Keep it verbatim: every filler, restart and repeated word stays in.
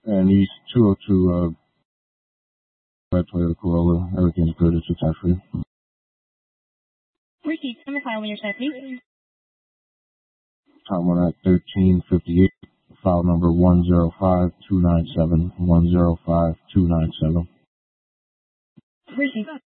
And East two oh two, uh, red Toyota Corolla. Everything's good. It's attack free. Ricky, I'm file when you're set, please. Time one at thirteen fifty-eight. File number one zero five two nine seven. one zero five two nine seven. Ricky.